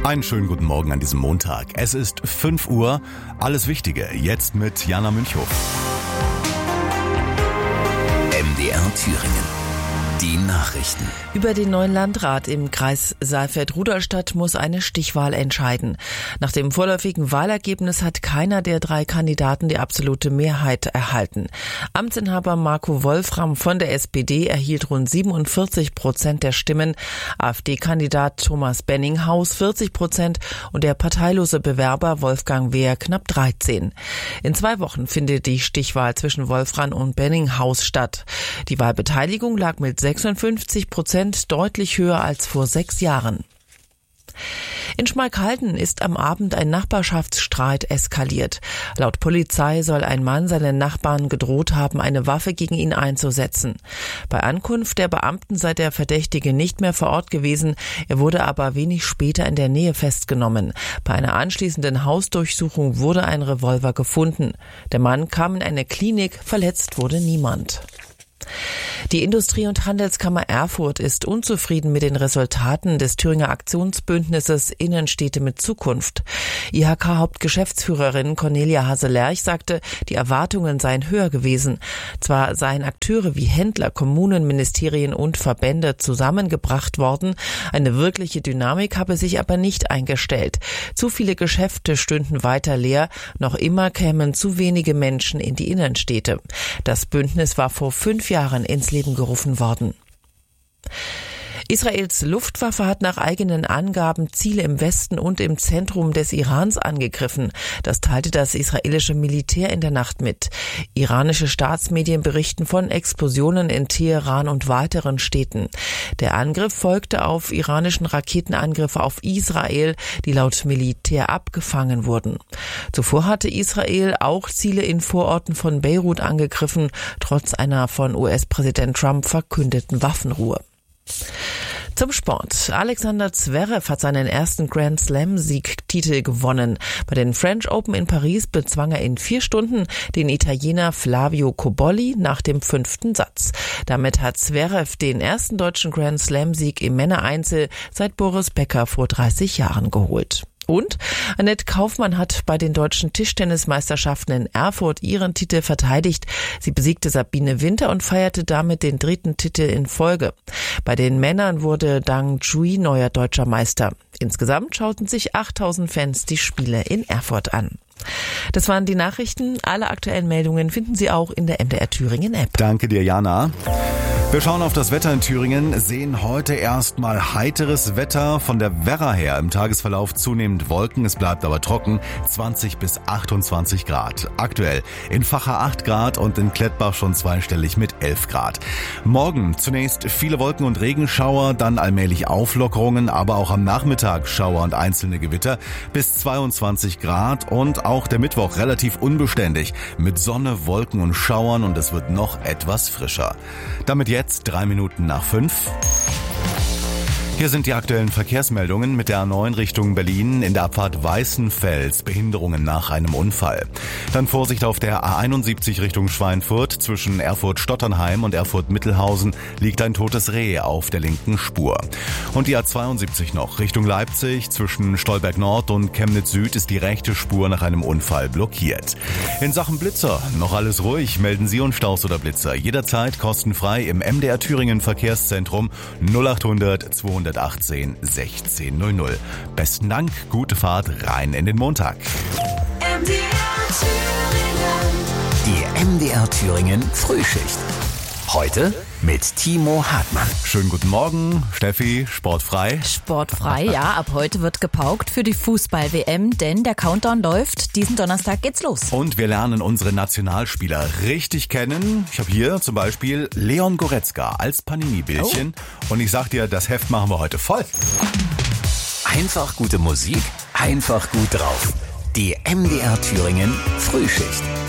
Einen schönen guten Morgen an diesem Montag. Es ist 5 Uhr. Alles Wichtige jetzt mit Jana Münchhoff. MDR Thüringen. Die Nachrichten. Über den neuen Landrat im Kreis Saalfeld-Rudolstadt muss eine Stichwahl entscheiden. Nach dem vorläufigen Wahlergebnis hat keiner der 3 Kandidaten die absolute Mehrheit erhalten. Amtsinhaber Marco Wolfram von der SPD erhielt rund 47% der Stimmen, AfD-Kandidat Thomas Benninghaus 40% und der parteilose Bewerber Wolfgang Wehr knapp 13%. In 2 Wochen findet die Stichwahl zwischen Wolfram und Benninghaus statt. Die Wahlbeteiligung lag mit 56% deutlich höher als vor 6 Jahren. In Schmalkalden ist am Abend ein Nachbarschaftsstreit eskaliert. Laut Polizei soll ein Mann seinen Nachbarn gedroht haben, eine Waffe gegen ihn einzusetzen. Bei Ankunft der Beamten sei der Verdächtige nicht mehr vor Ort gewesen. Er wurde aber wenig später in der Nähe festgenommen. Bei einer anschließenden Hausdurchsuchung wurde ein Revolver gefunden. Der Mann kam in eine Klinik, verletzt wurde niemand. Die Industrie- und Handelskammer Erfurt ist unzufrieden mit den Resultaten des Thüringer Aktionsbündnisses Innenstädte mit Zukunft. IHK-Hauptgeschäftsführerin Cornelia Haselerch sagte, die Erwartungen seien höher gewesen. Zwar seien Akteure wie Händler, Kommunen, Ministerien und Verbände zusammengebracht worden, eine wirkliche Dynamik habe sich aber nicht eingestellt. Zu viele Geschäfte stünden weiter leer, noch immer kämen zu wenige Menschen in die Innenstädte. Das Bündnis war vor 5 Jahren ins Leben gerufen worden. Israels Luftwaffe hat nach eigenen Angaben Ziele im Westen und im Zentrum des Irans angegriffen. Das teilte das israelische Militär in der Nacht mit. Iranische Staatsmedien berichten von Explosionen in Teheran und weiteren Städten. Der Angriff folgte auf iranischen Raketenangriffe auf Israel, die laut Militär abgefangen wurden. Zuvor hatte Israel auch Ziele in Vororten von Beirut angegriffen, trotz einer von US-Präsident Trump verkündeten Waffenruhe. Zum Sport. Alexander Zverev hat seinen ersten Grand Slam-Siegtitel gewonnen. Bei den French Open in Paris bezwang er in 4 Stunden den Italiener Flavio Cobolli nach dem 5. Satz. Damit hat Zverev den ersten deutschen Grand Slam-Sieg im Männereinzel seit Boris Becker vor 30 Jahren geholt. Und Annette Kaufmann hat bei den deutschen Tischtennismeisterschaften in Erfurt ihren Titel verteidigt. Sie besiegte Sabine Winter und feierte damit den 3. Titel in Folge. Bei den Männern wurde Dang Chui neuer deutscher Meister. Insgesamt schauten sich 8000 Fans die Spiele in Erfurt an. Das waren die Nachrichten. Alle aktuellen Meldungen finden Sie auch in der MDR Thüringen App. Danke dir, Jana. Wir schauen auf das Wetter in Thüringen, sehen heute erstmal heiteres Wetter von der Werra her. Im Tagesverlauf zunehmend Wolken, es bleibt aber trocken, 20 bis 28 Grad. Aktuell in Vacha 8 Grad und in Klettbach schon zweistellig mit 11 Grad. Morgen zunächst viele Wolken und Regenschauer, dann allmählich Auflockerungen, aber auch am Nachmittag Schauer und einzelne Gewitter bis 22 Grad und auch der Mittwoch relativ unbeständig mit Sonne, Wolken und Schauern und es wird noch etwas frischer. Damit jetzt 3 Minuten nach 5. Hier sind die aktuellen Verkehrsmeldungen mit der A9 Richtung Berlin in der Abfahrt Weißenfels. Behinderungen nach einem Unfall. Dann Vorsicht auf der A71 Richtung Schweinfurt. Zwischen Erfurt-Stotternheim und Erfurt-Mittelhausen liegt ein totes Reh auf der linken Spur. Und die A72 noch Richtung Leipzig. Zwischen Stolberg Nord und Chemnitz Süd ist die rechte Spur nach einem Unfall blockiert. In Sachen Blitzer noch alles ruhig. Melden Sie uns Staus oder Blitzer jederzeit kostenfrei im MDR Thüringen Verkehrszentrum 0800 218 1600. Besten Dank, gute Fahrt rein in den Montag. Die MDR Thüringen Frühschicht. Heute mit Timo Hartmann. Schönen guten Morgen, Steffi, sportfrei. Sportfrei, ja. Ab heute wird gepaukt für die Fußball-WM, denn der Countdown läuft. Diesen Donnerstag geht's los. Und wir lernen unsere Nationalspieler richtig kennen. Ich habe hier zum Beispiel Leon Goretzka als Panini-Bildchen. Oh. Und ich sag dir, das Heft machen wir heute voll. Einfach gute Musik, einfach gut drauf. Die MDR Thüringen Frühschicht.